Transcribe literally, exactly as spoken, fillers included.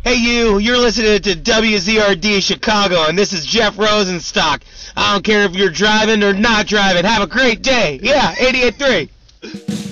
Hey you, you're listening to W Z R D Chicago, and this is Jeff Rosenstock. I don't care if you're driving or not driving. Have a great day. Yeah, eighty-eight point three.